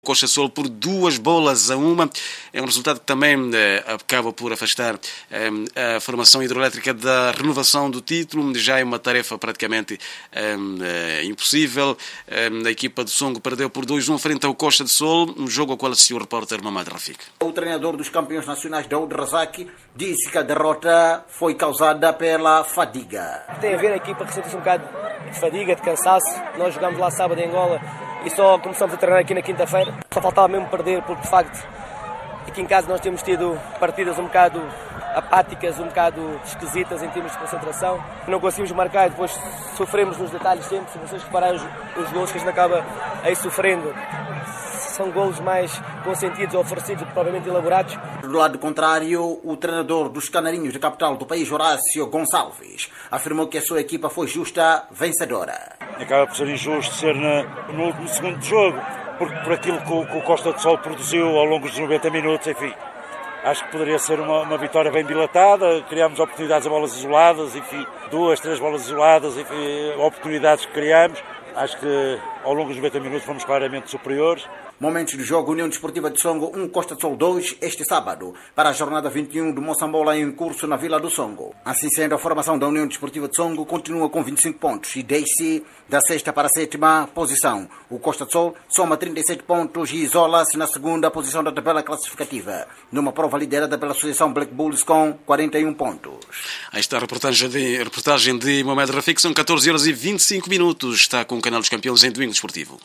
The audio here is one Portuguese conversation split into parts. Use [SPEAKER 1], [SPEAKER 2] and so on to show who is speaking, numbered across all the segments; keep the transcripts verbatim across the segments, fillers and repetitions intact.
[SPEAKER 1] Costa do Sol por duas bolas a uma. É um resultado que também eh, acaba por afastar eh, a formação hidroelétrica da renovação do título. Já é uma tarefa praticamente eh, eh, impossível. Eh, a equipa do Songo perdeu por dois a um frente ao Costa do Sol, um jogo ao qual assistiu o repórter Mamad Rafik.
[SPEAKER 2] O treinador dos campeões nacionais, Daoud Razak, disse que a derrota foi causada pela fadiga.
[SPEAKER 3] Tem a ver a equipa que sente-se um bocado de fadiga, de cansaço. Nós jogamos lá sábado em Angola e só começamos a treinar aqui na quinta-feira. Só faltava mesmo perder, porque de facto aqui em casa nós temos tido partidas um bocado apáticas, um bocado esquisitas em termos de concentração. Não conseguimos marcar e depois sofremos nos detalhes sempre. Se vocês repararem os, os gols que a gente acaba aí sofrendo, são golos mais consentidos ou oferecidos do que propriamente elaborados.
[SPEAKER 2] Do lado contrário, o treinador dos Canarinhos da capital do país, Horácio Gonçalves, afirmou que a sua equipa foi justa vencedora.
[SPEAKER 4] Acaba por ser injusto ser na, no último segundo de jogo, porque por aquilo que o, que o Costa do Sol produziu ao longo dos noventa minutos, enfim, acho que poderia ser uma, uma vitória bem dilatada. Criámos oportunidades a bolas isoladas, enfim, duas, três bolas isoladas, enfim, oportunidades que criámos. Acho que ao longo dos noventa minutos fomos claramente superiores.
[SPEAKER 2] Momentos do jogo, União Desportiva de Songo um, Costa do Sol dois, este sábado, para a jornada vinte e um do Moçambola em curso na Vila do Songo. Assim sendo, a formação da União Desportiva de Songo continua com vinte e cinco pontos e desce da sexta para a sétima posição. O Costa do Sol soma trinta e sete pontos e isola-se na segunda posição da tabela classificativa, numa prova liderada pela Associação Black Bulls com quarenta e um pontos.
[SPEAKER 1] Aí está a reportagem de, a reportagem de Mohamed Rafik, são catorze horas e vinte e cinco minutos. Está com o Canal dos Campeões em Domingo Desportivo.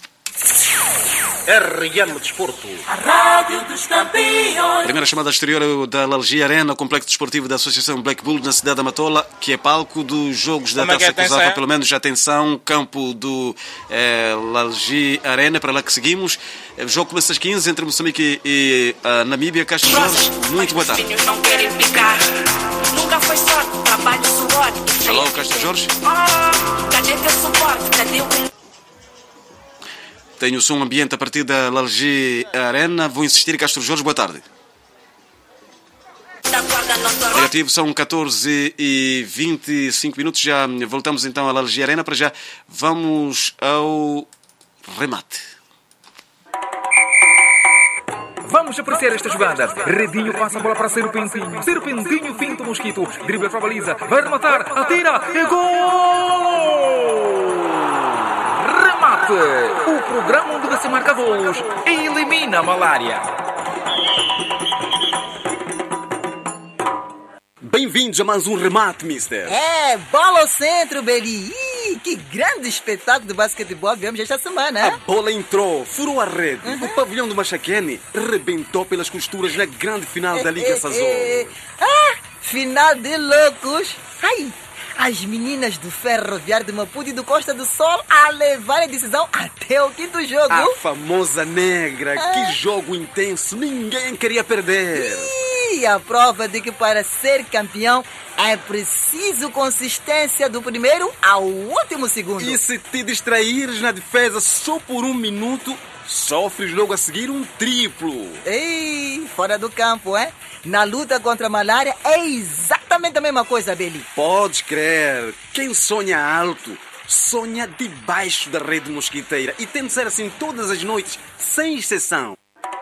[SPEAKER 2] R M Desporto.
[SPEAKER 5] A Rádio dos Campeões.
[SPEAKER 1] Primeira chamada exterior da Lalgia Arena, complexo desportivo da Associação Black Bull na cidade da Matola, que é palco dos jogos da Taça Cosafa, pelo menos atenção, campo do eh, Lalgia Arena, para lá que seguimos. O jogo começa às quinze entre Moçambique e a Namíbia. Castro Jorge, muito boa tarde.
[SPEAKER 5] Não querem ficar. Nunca foi sorte, trabalho, suor.
[SPEAKER 1] Alô, Castro Jorge.
[SPEAKER 5] Oh, cadê teu suporte? Cadê o...
[SPEAKER 1] Tenho o som ambiente a partir da Lalgia Arena. Vou insistir, Castro Jorge, boa tarde. Negativo, são catorze e vinte e cinco minutos. Já voltamos então à Lalgia Arena. Para já, vamos ao remate.
[SPEAKER 6] Vamos apreciar esta jogada. Redinho passa a bola para Serpentinho. Serpentinho finta o Mosquito. Dribla para a baliza. Vai rematar. Atira. É gol! Remate. O programa onde você marca gols e elimina a malária.
[SPEAKER 1] Bem-vindos a mais um remate, mister.
[SPEAKER 7] É, bola ao centro, Beli. Ih, que grande espetáculo de basquetebol vemos esta semana.
[SPEAKER 8] A bola entrou, furou a rede. Uhum. O pavilhão do Machaquene rebentou pelas costuras na grande final da Liga Sazon.
[SPEAKER 7] É, é, ah, final de loucos. Ai, as meninas do Ferroviário de Maputo e do Costa do Sol a levar a decisão até o quinto jogo.
[SPEAKER 8] A famosa negra, ah. Que jogo intenso, ninguém queria perder.
[SPEAKER 7] E a prova de que para ser campeão é preciso consistência do primeiro ao último segundo.
[SPEAKER 8] E se te distraíres na defesa só por um minuto, sofres logo a seguir um triplo.
[SPEAKER 7] Ei, fora do campo, é? Na luta contra a malária é exatamente a mesma coisa, Beli.
[SPEAKER 8] Podes crer. Quem sonha alto, sonha debaixo da rede mosquiteira. E tem de ser assim todas as noites, sem exceção.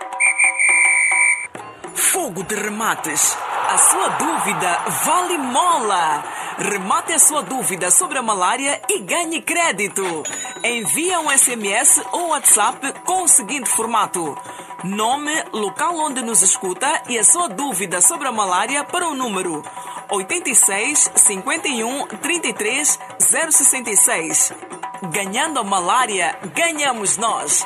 [SPEAKER 9] Fogo de remates. A sua dúvida vale mola. Remate a sua dúvida sobre a malária e ganhe crédito. Envie um S M S ou WhatsApp com o seguinte formato: nome, local onde nos escuta e a sua dúvida sobre a malária para o número oito seis, cinco um, trinta e três, zero sessenta e seis. Ganhando a malária, ganhamos nós.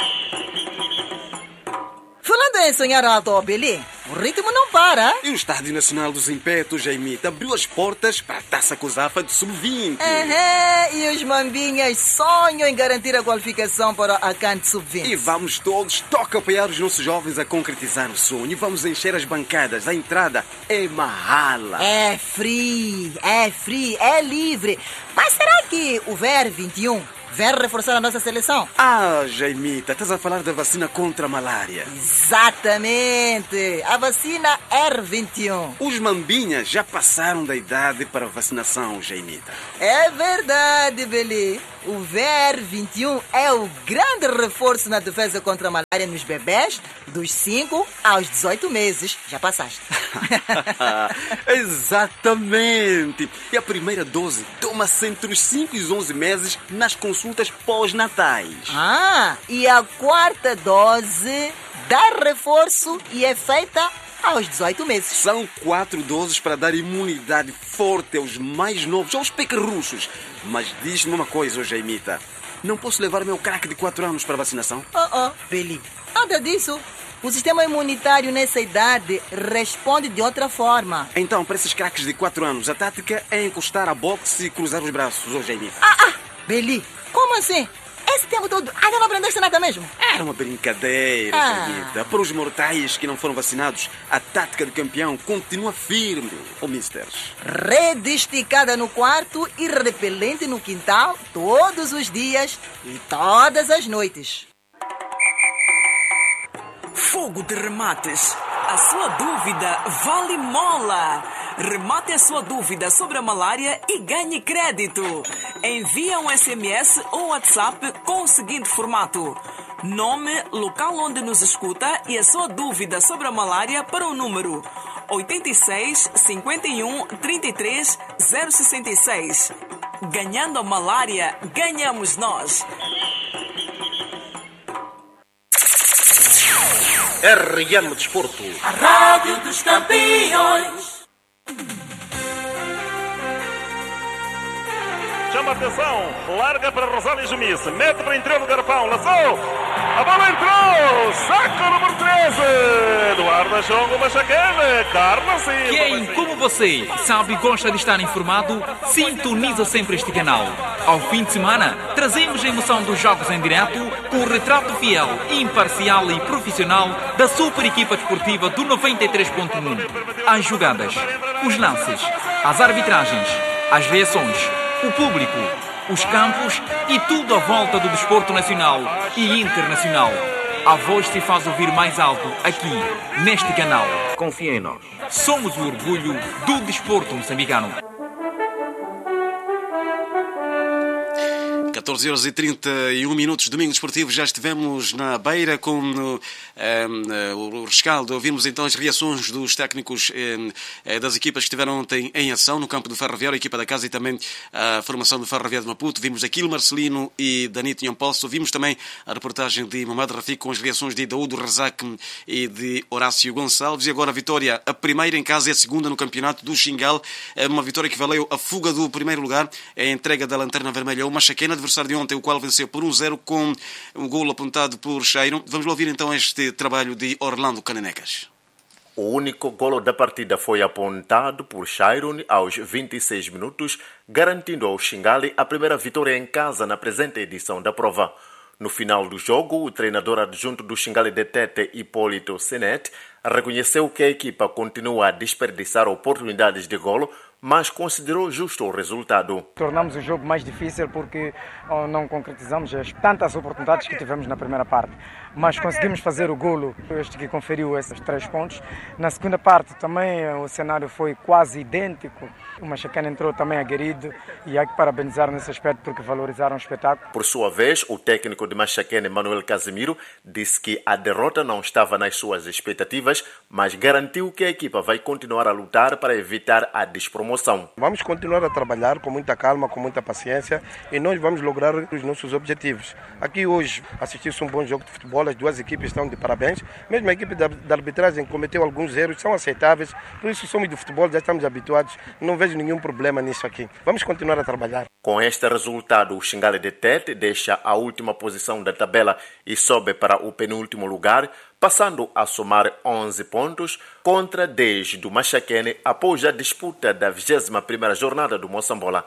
[SPEAKER 7] Falando em sonhar alto, Beli, o ritmo não para.
[SPEAKER 8] E o Estádio Nacional dos Impetos, Jaimita, abriu as portas para a Taça Cosafa de sub vinte.
[SPEAKER 7] Uhum, e os mambinhas sonham em garantir a qualificação para a CAN de sub vinte.
[SPEAKER 8] E vamos todos, toca apoiar os nossos jovens a concretizar o sonho. E vamos encher as bancadas. A entrada é mahala.
[SPEAKER 7] É free, é free, é livre. Mas será que o V E R vinte e um vem reforçar a nossa seleção.
[SPEAKER 8] Ah, Jaimita, estás a falar da vacina contra a malária.
[SPEAKER 7] Exatamente, a vacina R vinte e um.
[SPEAKER 8] Os mambinhas já passaram da idade para a vacinação, Jaimita.
[SPEAKER 7] É verdade, Beli. O V R vinte e um é o grande reforço na defesa contra a malária nos bebés dos cinco aos dezoito meses. Já passaste.
[SPEAKER 8] Exatamente. E a primeira dose toma-se entre os cinco e os onze meses nas consultas pós-natais.
[SPEAKER 7] Ah, e a quarta dose dá reforço e é feita aos dezoito meses.
[SPEAKER 8] São quatro doses para dar imunidade forte aos mais novos, aos pequerruchos. Mas diz-me uma coisa, Jaimita. Não posso levar meu craque de quatro anos para a vacinação?
[SPEAKER 7] Oh, oh, Beli, nada disso. O sistema imunitário nessa idade responde de outra forma.
[SPEAKER 8] Então, para esses craques de quatro anos, a tática é encostar a boxe e cruzar os braços, ô Jaimita.
[SPEAKER 7] Ah, ah, Beli, como assim? Esse tempo todo ainda não aprendeste nada mesmo?
[SPEAKER 8] Era uma brincadeira,
[SPEAKER 7] Ah.
[SPEAKER 8] Jaimita. Para os mortais que não foram vacinados, a tática de campeão continua firme, ô misters.
[SPEAKER 7] Rede esticada no quarto e repelente no quintal todos os dias e todas as noites.
[SPEAKER 9] Fogo de Remates. A sua dúvida vale mola. Remate a sua dúvida sobre a malária e ganhe crédito. Envie um S M S ou WhatsApp com o seguinte formato: nome, local onde nos escuta e a sua dúvida sobre a malária para o número oito seis, cinco um, trinta e três, zero sessenta e seis. Ganhando a malária, ganhamos nós.
[SPEAKER 2] R M Desporto.
[SPEAKER 5] A Rádio dos Campeões.
[SPEAKER 10] Chama atenção, larga para Rosário Jumice, mete para o interior do garrafão, lançou, a bola entrou, saco número treze, Eduardo Chongo Machacane, Carlos Silva.
[SPEAKER 6] Quem, como você, sabe e gosta de estar informado, sintoniza sempre este canal. Ao fim de semana, trazemos a emoção dos jogos em direto com o retrato fiel, imparcial e profissional da super equipa desportiva do noventa e três ponto um. As jogadas, os lances, as arbitragens, as reações, o público, os campos e tudo à volta do desporto nacional e internacional. A voz se faz ouvir mais alto aqui, neste canal.
[SPEAKER 2] Confia em nós.
[SPEAKER 6] Somos o orgulho do desporto moçambicano.
[SPEAKER 1] catorze horas e trinta e um minutos, domingo desportivo, já estivemos na beira com um, um, o rescaldo. Ouvimos então as reações dos técnicos um, das equipas que estiveram ontem em ação no campo do Ferroviário, a equipa da casa e também a formação do Ferroviário de Maputo. Vimos Aquilo Marcelino e Danito Nhamposso. Vimos também a reportagem de Mamad Rafik com as reações de Daúdo Razak e de Horácio Gonçalves. E agora a vitória, a primeira em casa e a segunda no campeonato do Xingal. Uma vitória que valeu a fuga do primeiro lugar, a entrega da lanterna vermelha ao Machacane, adversário de ontem, o qual venceu por um zero com um golo apontado por Cheiro. Vamos ouvir então este trabalho de Orlando Cananecas.
[SPEAKER 11] O único golo da partida foi apontado por Chairon aos vinte e seis minutos, garantindo ao Xingali a primeira vitória em casa na presente edição da prova. No final do jogo, o treinador adjunto do Xingali de Tete, Hipólito Senet, reconheceu que a equipa continua a desperdiçar oportunidades de golo, mas considerou justo o resultado.
[SPEAKER 12] Tornamos o jogo mais difícil porque não concretizamos as tantas oportunidades que tivemos na primeira parte. Mas conseguimos fazer o golo, este que conferiu esses três pontos. Na segunda parte também o cenário foi quase idêntico. O Machacane entrou também aguerrido e há que parabenizar nesse aspecto porque valorizaram o espetáculo.
[SPEAKER 11] Por sua vez, o técnico de Machacane, Manuel Casimiro, disse que a derrota não estava nas suas expectativas, mas garantiu que a equipa vai continuar a lutar para evitar a despromoção.
[SPEAKER 13] Vamos continuar a trabalhar com muita calma, com muita paciência e nós vamos lograr os nossos objetivos. Aqui hoje assistiu-se um bom jogo de futebol, as duas equipes estão de parabéns. Mesmo a equipe da, da arbitragem cometeu alguns erros, são aceitáveis, por isso somos do futebol, já estamos habituados, não vejo nenhum problema nisso aqui. Vamos continuar a trabalhar.
[SPEAKER 11] Com este resultado, o Xingali de Tete deixa a última posição da tabela e sobe para o penúltimo lugar, passando a somar onze pontos contra dez do Machacane após a disputa da vigésima primeira jornada do Moçambola.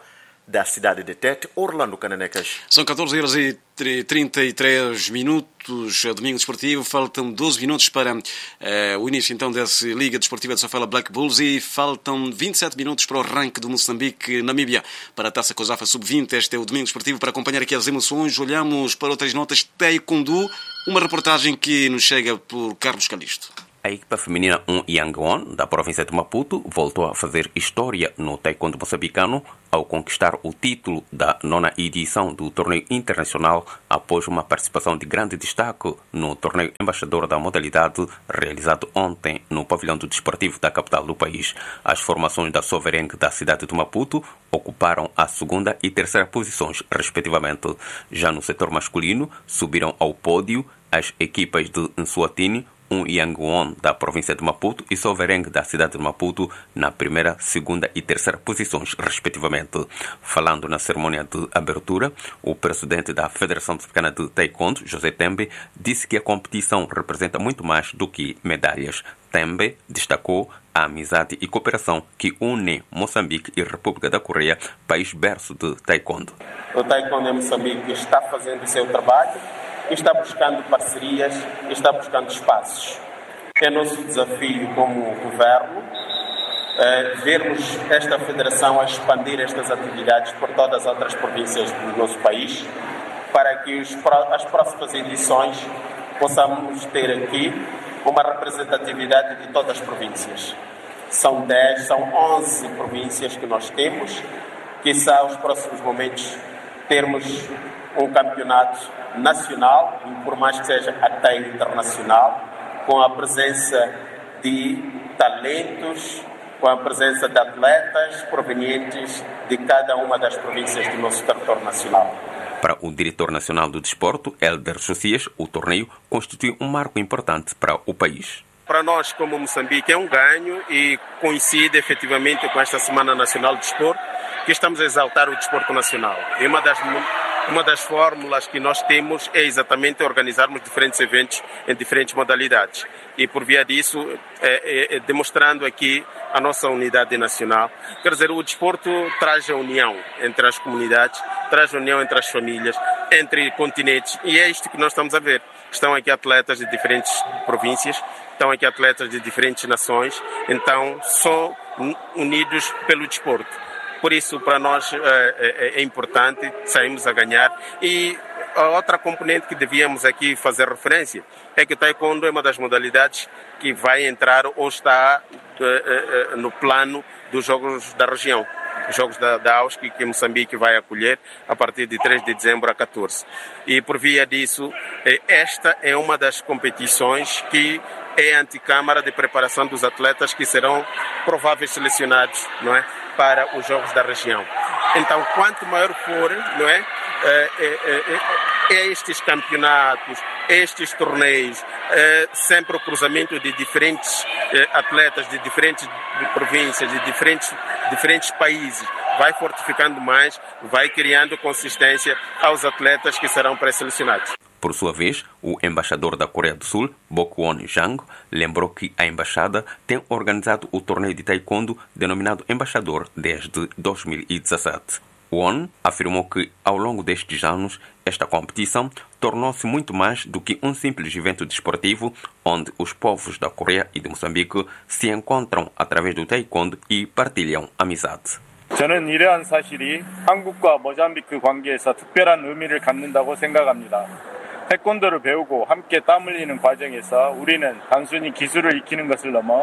[SPEAKER 11] da cidade de Tete, Orlando Cananecas.
[SPEAKER 1] São catorze horas e trinta e três minutos, domingo desportivo, faltam doze minutos para uh, o início então dessa Liga Desportiva de Sofala Black Bulls e faltam vinte e sete minutos para o arranque do Moçambique-Namíbia para a Taça Cosafa sub vinte. Este é o domingo desportivo. Para acompanhar aqui as emoções, olhamos para outras notas. Taekwondo, uma reportagem que nos chega por Carlos Calisto.
[SPEAKER 14] A equipa feminina um Yangon, da província de Maputo, voltou a fazer história no taekwondo moçambicano ao conquistar o título da nona edição do torneio internacional após uma participação de grande destaque no torneio embaixador da modalidade realizado ontem no pavilhão do desportivo da capital do país. As formações da Soverengue da cidade de Maputo ocuparam a segunda e terceira posições, respectivamente. Já no setor masculino, subiram ao pódio as equipas de Nswatini, um Yangon da província de Maputo e Soverengue da cidade de Maputo na primeira, segunda e terceira posições, respectivamente. Falando na cerimônia de abertura, o presidente da Federação Moçambicana de Taekwondo, José Tembe, disse que a competição representa muito mais do que medalhas. Tembe destacou a amizade e cooperação que une Moçambique e República da Coreia, país berço de Taekwondo.
[SPEAKER 15] O Taekwondo em Moçambique está fazendo o seu trabalho, está buscando parcerias, está buscando espaços. É nosso desafio como governo eh, vermos esta federação a expandir estas atividades por todas as outras províncias do nosso país, para que os, as próximas edições possamos ter aqui uma representatividade de todas as províncias. São dez, são onze províncias que nós temos, que são os próximos momentos termos um campeonato nacional, e por mais que seja até internacional, com a presença de talentos, com a presença de atletas provenientes de cada uma das províncias do nosso território nacional.
[SPEAKER 14] Para o diretor nacional do desporto, Hélder Josias, o torneio constitui um marco importante para o país.
[SPEAKER 15] Para nós, como Moçambique, é um ganho e coincide efetivamente com esta Semana Nacional de Desporto, que estamos a exaltar o desporto nacional. E uma das Uma das fórmulas que nós temos é exatamente organizarmos diferentes eventos em diferentes modalidades. E por via disso, é, é, é, demonstrando aqui a nossa unidade nacional. Quer dizer, o desporto traz a união entre as comunidades, traz a união entre as famílias, entre continentes. E é isto que nós estamos a ver. Estão aqui atletas de diferentes províncias, estão aqui atletas de diferentes nações, então só unidos pelo desporto. Por isso, para nós é, é importante, saímos a ganhar. E a outra componente que devíamos aqui fazer referência é que o Taekwondo é uma das modalidades que vai entrar ou está é, é, no plano dos Jogos da região. Os Jogos da, da A U S C, que Moçambique vai acolher a partir de três de dezembro a catorze. E por via disso, esta é uma das competições que é a anticâmara de preparação dos atletas que serão prováveis selecionados, não é, para os Jogos da região. Então, quanto maior for, não é, é, é, é estes campeonatos, estes torneios, é sempre o cruzamento de diferentes é, atletas de diferentes províncias, de diferentes, diferentes países, vai fortificando mais, vai criando consistência aos atletas que serão pré-selecionados.
[SPEAKER 14] Por sua vez, o embaixador da Coreia do Sul, Bokwon Jang, lembrou que a embaixada tem organizado o torneio de taekwondo denominado Embaixador desde dois mil e dezassete. Won afirmou que, ao longo destes anos, esta competição tornou-se muito mais do que um simples evento desportivo onde os povos da Coreia e de Moçambique se encontram através do taekwondo e partilham amizade.
[SPEAKER 16] 저는 이러한 사실이 한국과 모잠비크 관계에서 특별한 의미를 갖는다고 생각합니다. 태권도를 배우고 함께 땀 흘리는 과정에서 우리는 단순히 기술을 익히는 것을 넘어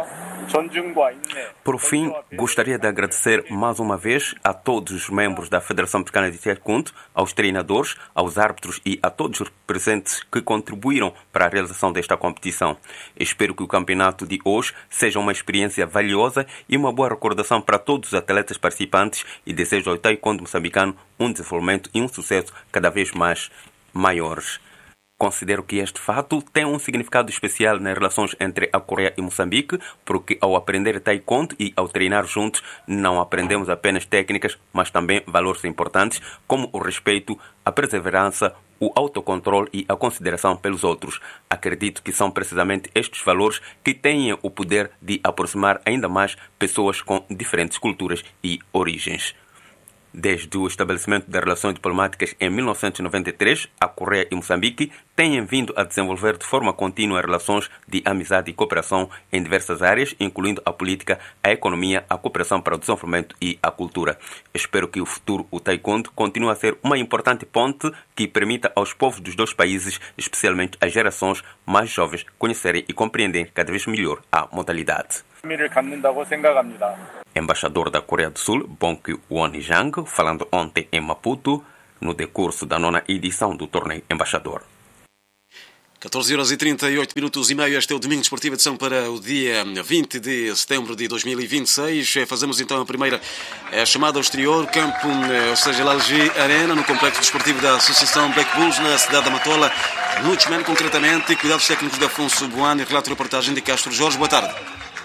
[SPEAKER 16] 존중과 인내.
[SPEAKER 14] Por fim, gostaria de agradecer mais uma vez a todos os membros da Federação Moçambicana de Taekwondo, aos treinadores, aos árbitros e a todos os presentes que contribuíram para a realização desta competição. Espero que o campeonato de hoje seja uma experiência valiosa e uma boa recordação para todos os atletas participantes e desejo ao taekwondo moçambicano um desenvolvimento e um sucesso cada vez mais maiores. Considero que este fato tem um significado especial nas relações entre a Coreia e Moçambique, porque ao aprender taekwondo e ao treinar juntos, não aprendemos apenas técnicas, mas também valores importantes, como o respeito, a perseverança, o autocontrole e a consideração pelos outros. Acredito que são precisamente estes valores que têm o poder de aproximar ainda mais pessoas com diferentes culturas e origens. Desde o estabelecimento das relações diplomáticas em mil novecentos e noventa e três, a Coreia e Moçambique têm vindo a desenvolver de forma contínua relações de amizade e cooperação em diversas áreas, incluindo a política, a economia, a cooperação para o desenvolvimento e a cultura. Espero que o futuro, o taekwondo, continue a ser uma importante ponte que permita aos povos dos dois países, especialmente às gerações mais jovens, conhecerem e compreenderem cada vez melhor a modalidade. Embaixador da Coreia do Sul, Bong Won-jang, falando ontem em Maputo, no decurso da nona edição do torneio Embaixador.
[SPEAKER 1] catorze horas e trinta e oito minutos e meio, este é o Domingo Desportivo, edição para o dia vinte de setembro de dois mil e vinte e seis. Fazemos então a primeira a chamada ao exterior, campo, ou seja, Lalji Arena, no complexo desportivo da Associação Black Bulls, na cidade da Matola, no Tchumene, concretamente. Cuidados técnicos de Afonso Buani, relato e reportagem de Castro Jorge. Boa tarde.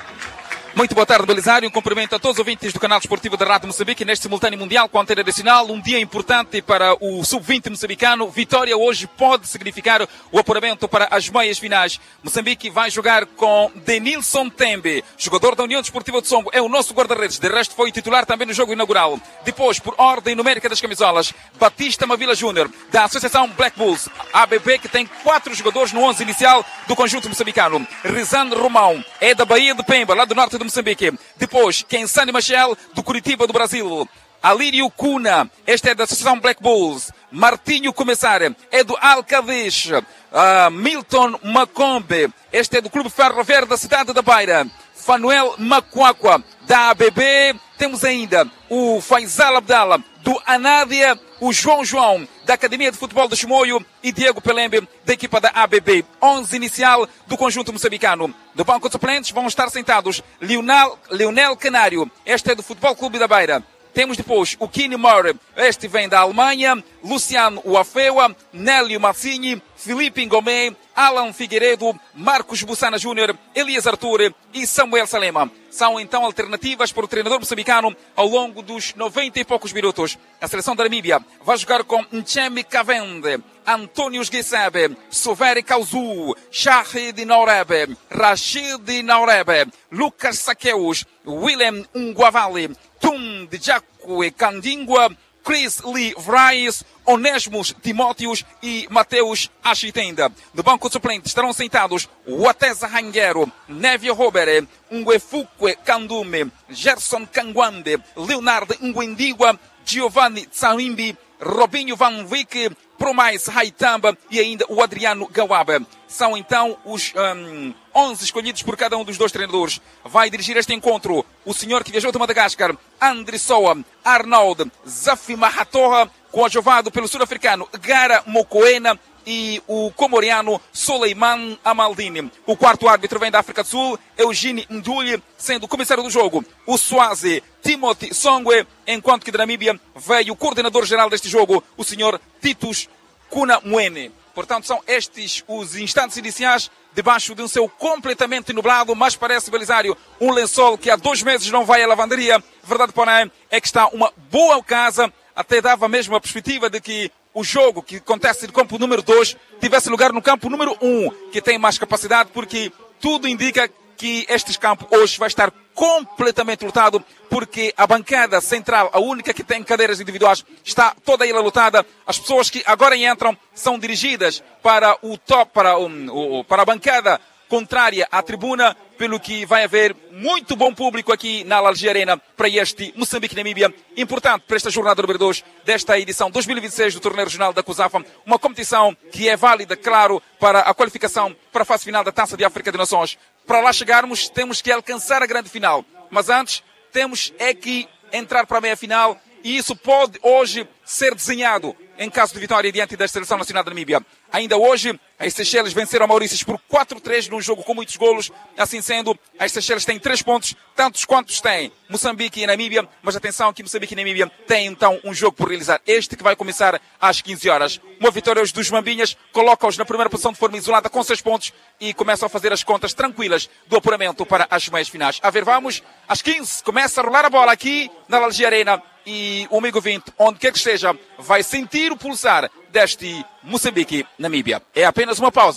[SPEAKER 6] Muito boa tarde, Belisário. Um cumprimento a todos os ouvintes do canal desportivo da Rádio Moçambique neste simultâneo mundial com a antena nacional. Um dia importante para o sub vinte moçambicano. Vitória hoje pode significar o apuramento para as meias finais. Moçambique vai jogar com Denilson Tembe, jogador da União Desportiva de Songo. É o nosso guarda-redes. De resto foi titular também no jogo inaugural. Depois, por ordem numérica das camisolas, Batista Mavila Júnior, da Associação Black Bulls. A B B, que tem quatro jogadores no onze inicial do conjunto moçambicano. Rizan Romão é da Bahia de Pemba, lá do norte de Moçambique. Depois, Kensani Machel, do Curitiba do Brasil. Alírio Cuna, este é da Associação Black Bulls. Martinho Começar é do Alcadiz. Uh, Milton Macombe, este é do Clube Ferroviário da cidade da Beira. Fanuel Macuacua, da A B B. Temos ainda o Faisal Abdala, do Anádia, o João João, da Academia de Futebol de Chimoio, e Diego Pelembe, da equipa da A B B. onze inicial do conjunto moçambicano. Do banco de suplentes vão estar sentados Leonel, Leonel Canário, este é do Futebol Clube da Beira. Temos depois o Kini Murray, este vem da Alemanha, Luciano Uafeua, Nélio Mazzini, Filipe Ngomé, Alan Figueiredo, Marcos Bussana Júnior, Elias Artur e Samuel Salema. São então alternativas para o treinador moçambicano ao longo dos noventa e poucos minutos. A seleção da Namíbia vai jogar com Nchemi Kavende, Antônio Guisebe, Soveri Kauzu, Shahid Naurebe, Rashid Naurebe, Lucas Saqueus, Willem Nguavali, Tum de Jacque Candingua, Chris Lee Vrais, Onésmos Timóteos e Mateus Achitenda. No banco de suplentes estarão sentados Wateza Ranguero, Nevio Robere, Nguefukwe Kandume, Gerson Kangwande, Leonardo Nguendiwa, Giovanni Tsarimbi, Robinho Van Wyk, Promais Haitamba e ainda o Adriano Gawaba. São então os um, onze escolhidos por cada um dos dois treinadores. Vai dirigir este encontro o senhor que viajou de Madagascar, Andri Soa, Arnold Zafi Mahatoha, coadjuvado pelo sul-africano Gara Mokoena e o comoriano Soleiman Amaldini. O quarto árbitro vem da África do Sul, Eugene Nduli, sendo o comissário do jogo o Swazi Timothy Songwe, enquanto que da Namíbia veio o coordenador-geral deste jogo, o senhor Titus Kunamwene. Portanto, são estes os instantes iniciais debaixo de um céu completamente nublado, mas parece, Belisário, um lençol que há dois meses não vai à lavanderia. Verdade, porém, é que está uma boa casa, até dava mesmo a perspectiva de que o jogo que acontece no campo número dois tivesse lugar no campo número um, que tem mais capacidade, porque tudo indica que este campo hoje vai estar completamente lotado, porque a bancada central, a única que tem cadeiras individuais, está toda ela lotada. As pessoas que agora entram são dirigidas para o top, para, o, para a bancada contrária à tribuna, pelo que vai haver muito bom público aqui na Lalji Arena para este Moçambique-Namíbia, importante para esta jornada número dois desta edição dois mil e vinte e seis do Torneio Regional da COSAFA, uma competição que é válida, claro, para a qualificação para a fase final da Taça de África de Nações. Para lá chegarmos, temos que alcançar a grande final, mas antes temos é que entrar para a meia-final, e isso pode hoje ser desenhado em caso de vitória diante da Seleção Nacional da Namíbia. Ainda hoje, as Seychelles venceram a Maurícios por quatro a três num jogo com muitos golos. Assim sendo, as Seychelles têm três pontos, tantos quantos têm Moçambique e Namíbia. Mas atenção que Moçambique e Namíbia têm então um jogo por realizar. Este que vai começar às quinze horas. Uma vitória hoje dos Mambinhas coloca-os na primeira posição de forma isolada com seis pontos e começam a fazer as contas tranquilas do apuramento para as meias finais. A ver, vamos, às quinze começa a rolar a bola aqui na Lalji Arena. E o amigo vinte, onde quer que esteja, vai sentir o pulsar deste Moçambique-Namíbia. É apenas uma pausa.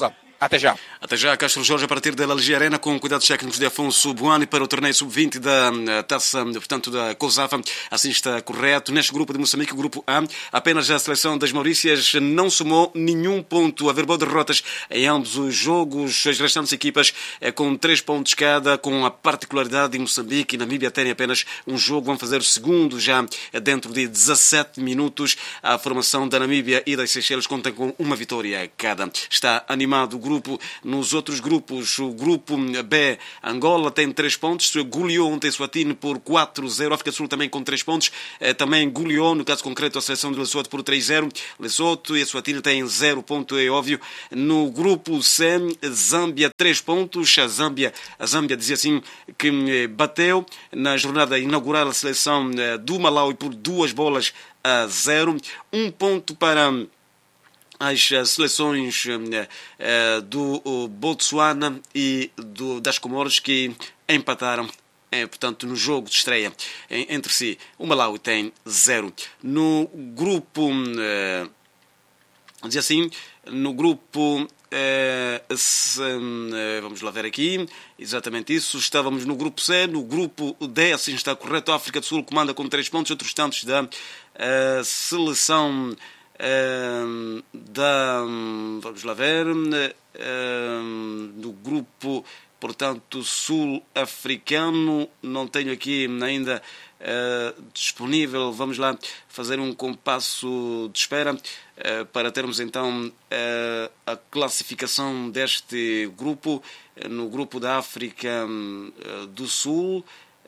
[SPEAKER 6] Até já.
[SPEAKER 1] Até já, Castro Jorge, a partir da L G Arena, com cuidados técnicos de Afonso Buani para o torneio sub vinte da taça, portanto, da COSAFA. Assim está correto. Neste grupo de Moçambique, o grupo A, apenas a seleção das Maurícias não somou nenhum ponto. Averbou derrotas em ambos os jogos. As restantes equipas com três pontos cada, com a particularidade de Moçambique e Namíbia terem apenas um jogo. Vão fazer o segundo já dentro de dezassete minutos. A formação da Namíbia e das Seychelles conta com uma vitória cada. Está animado o grupo. Nos outros grupos, o grupo B, Angola tem três pontos, goleou ontem Eswatini por quatro a zero, África do Sul também com três pontos, também goleou, no caso concreto, a seleção de Lesotho por três a zero, Lesotho e Eswatini têm zero ponto, é óbvio. No grupo C, Zâmbia três pontos, a Zâmbia, a Zâmbia dizia assim que bateu na jornada inaugural a seleção do Malawi por duas bolas a zero, um ponto para as seleções uh, do Botsuana e do, das Comoros, que empataram, eh, portanto, no jogo de estreia em, entre si. O Malawi tem zero. No grupo, uh, diz assim, no grupo, uh, se, uh, vamos lá ver aqui, exatamente isso, estávamos no grupo C, no grupo D, assim está correto, a África do Sul comanda com três pontos, outros tantos da uh, seleção Uh, da, vamos lá ver, uh, do grupo, portanto, sul-africano, não tenho aqui ainda uh, disponível, vamos lá fazer um compasso de espera uh, para termos então uh, a classificação deste grupo, uh, no grupo da África uh, do Sul.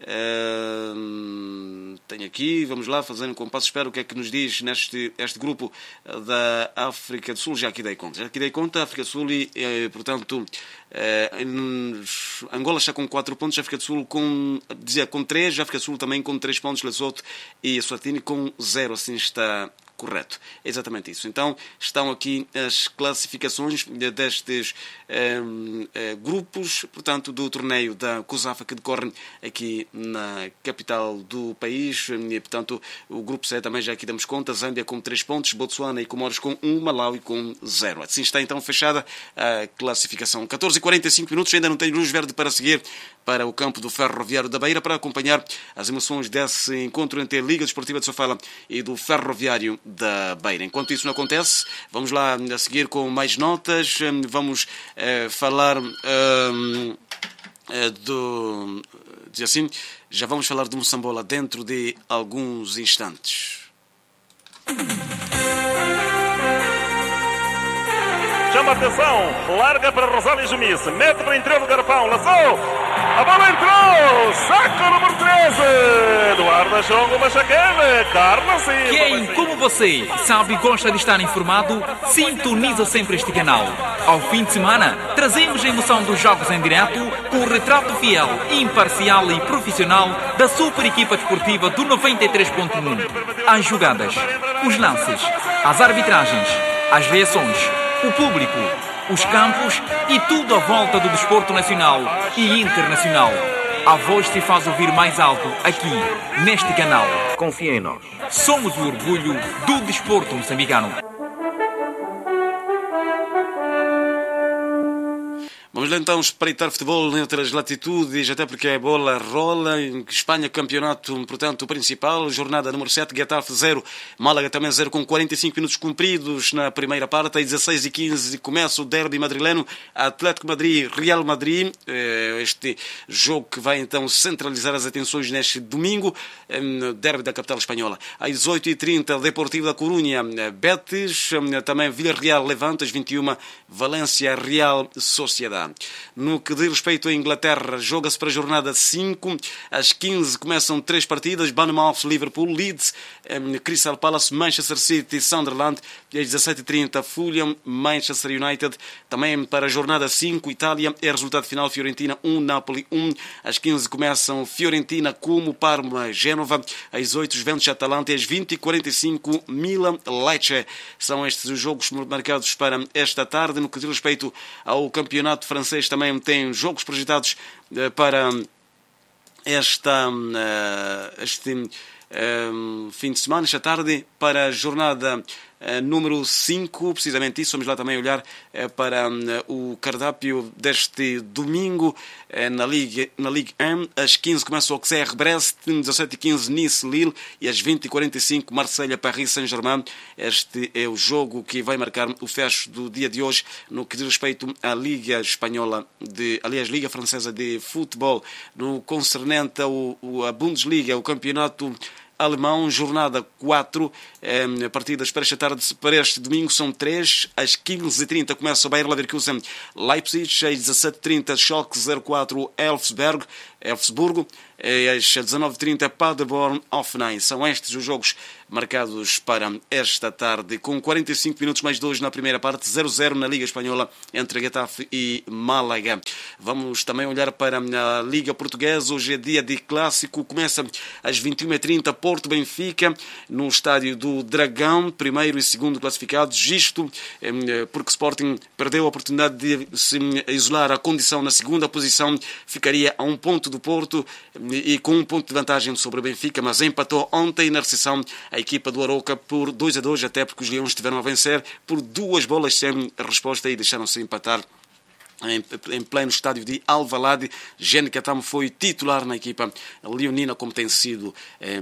[SPEAKER 1] Uh, tenho aqui, vamos lá fazer um compasso, espero o que é que nos diz neste este grupo da África do Sul. Já aqui dei conta, já aqui dei conta, África do Sul e, eh, portanto, eh, Angola está com quatro pontos, África do Sul com, dizia, com três, África do Sul também com três pontos, Lesotho e Eswatini com zero, assim está correto. É exatamente isso. Então, estão aqui as classificações destes eh, eh, grupos, portanto, do torneio da COSAFA que decorre aqui na capital do país. E, portanto, o grupo C também já aqui damos conta. Zâmbia com três pontos, Botsuana e Comoros com um, Malawi com zero. Assim está então fechada a classificação. catorze e quarenta e cinco minutos, ainda não tenho luz verde para seguir para o campo do Ferroviário da Beira para acompanhar as emoções desse encontro entre a Liga Desportiva de Sofala e do Ferroviário da Beira. Enquanto isso não acontece, vamos lá a seguir com mais notas. Vamos eh, falar eh, eh, do... diz assim, já vamos falar do Moçambola dentro de alguns instantes.
[SPEAKER 10] Chama atenção, larga para Rosália Jumice, mete para interior do Garpão, lançou, a bola entrou, saca o número treze, Eduardo Chongo Machacane, Carlos Silva.
[SPEAKER 6] Quem, como você, sabe e gosta de estar informado, sintoniza sempre este canal. Ao fim de semana, trazemos a emoção dos jogos em direto com o retrato fiel, imparcial e profissional da super equipa desportiva do noventa e três ponto um. As jogadas, os lances, as arbitragens, as reações, o público, os campos e tudo à volta do desporto nacional e internacional. A voz se faz ouvir mais alto aqui, neste canal. Confia em nós. Somos o orgulho do desporto moçambicano.
[SPEAKER 1] Vamos lá então espreitar futebol em outras latitudes, até porque a bola rola. Em Espanha, campeonato, portanto, principal, jornada número sete, Getafe zero, Málaga também zero, com quarenta e cinco minutos cumpridos na primeira parte. Às dezasseis e quinze começa o derby madrileno, Atlético Madrid, Real Madrid, este jogo que vai então centralizar as atenções neste domingo, derby da capital espanhola. Às dezoito e trinta, Deportivo da Corunha, Betis, também Villarreal, Levante, às vinte e uma, Valência, Real Sociedade. No que diz respeito à Inglaterra, joga-se para a jornada cinco. Às quinze começam três partidas: Bournemouth, Liverpool, Leeds, Crystal Palace, Manchester City, Sunderland. E às dezassete e trinta, Fulham, Manchester United. Também para a jornada cinco, Itália, é resultado final: Fiorentina um, Napoli um. Às quinze começam Fiorentina, Como, Parma, Génova. Às dezoito, Juventus, Atalanta. E às vinte e quarenta e cinco, Milan, Lecce. São estes os jogos marcados para esta tarde. No que diz respeito ao campeonato francês, também tem jogos projetados para esta, este fim de semana, esta tarde, para a jornada número cinco, precisamente isso. Vamos lá também olhar para o cardápio deste domingo na Ligue, na Ligue um. Às quinze começa o Auxerre Brest, dezassete e quinze Nice Lille e às vinte e quarenta e cinco Marselha Paris Saint-Germain. Este é o jogo que vai marcar o fecho do dia de hoje no que diz respeito à Liga Espanhola, de, aliás, Liga Francesa de Futebol. No concernente ao, à Bundesliga, o campeonato alemão, jornada quatro, eh, partidas para esta tarde, para este domingo são três. Às quinze e trinta começa o Bayer Leverkusen Leipzig, às dezassete e trinta Schalke zero quatro Elfsberg, Elfsburgo, e às dezenove e trinta Paderborn Hoffenheim. São estes os jogos marcados para esta tarde, com quarenta e cinco minutos mais dois na primeira parte, zero a zero na Liga Espanhola entre Getafe e Málaga. Vamos também olhar para a Liga Portuguesa. Hoje é dia de clássico, começa às vinte e uma e trinta Porto Benfica, no estádio do Dragão, primeiro e segundo classificados. Isto porque Sporting perdeu a oportunidade de se isolar a condição na segunda posição, ficaria a um ponto do Porto e com um ponto de vantagem sobre o Benfica, mas empatou ontem na recepção a equipa do Arouca por dois a dois, até porque os Leões estiveram a vencer por duas bolas sem resposta e deixaram-se empatar em pleno estádio de Alvalade. Gene Catamo foi titular na equipa leonina, como tem sido,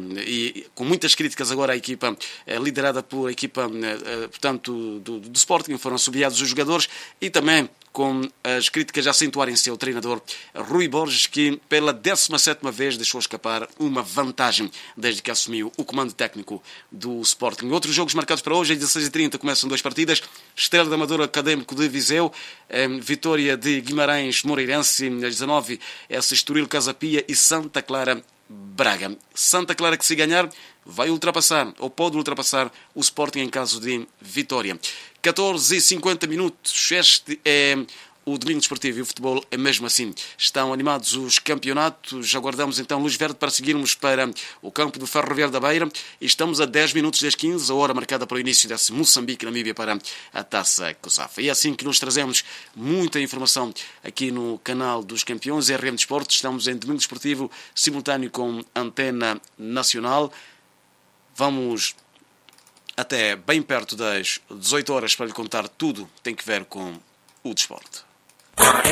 [SPEAKER 1] e com muitas críticas agora à equipa liderada por a equipa, portanto, do, do Sporting. Foram subsidiados os jogadores e também com as críticas a acentuarem-se ao treinador Rui Borges, que pela décima sétima vez deixou escapar uma vantagem desde que assumiu o comando técnico do Sporting. Outros jogos marcados para hoje, às dezesseis e trinta começam duas partidas. Estrela da Amadora Académico de Viseu, eh, Vitória de Guimarães Moreirense, às dezanove, essa Estoril Casapia e Santa Clara Braga. Santa Clara, que se ganhar vai ultrapassar, ou pode ultrapassar, o Sporting em caso de vitória. catorze e cinquenta minutos, este é o Domingo Desportivo, e o futebol é mesmo assim. Estão animados os campeonatos. Aguardamos então luz verde para seguirmos para o campo do Ferroviário da Beira. E estamos a dez minutos das quinze, a hora marcada para o início desse Moçambique-Namíbia para a Taça COSAF. E é assim que nos trazemos muita informação aqui no canal dos campeões, R M Desportos. Estamos em Domingo Desportivo, simultâneo com Antena Nacional. Vamos até bem perto das dezoito horas para lhe contar tudo que tem que ver com o desporto.